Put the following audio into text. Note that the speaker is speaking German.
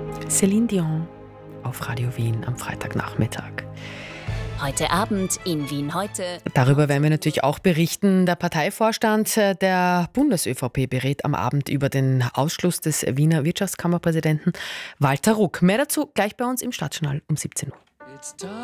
Céline Dion auf Radio Wien am Freitagnachmittag. Heute Abend in Wien heute. Darüber werden wir natürlich auch berichten. Der Parteivorstand der Bundes-ÖVP berät am Abend über den Ausschluss des Wiener Wirtschaftskammerpräsidenten Walter Ruck. Mehr dazu gleich bei uns im Stadtjournal um 17 Uhr.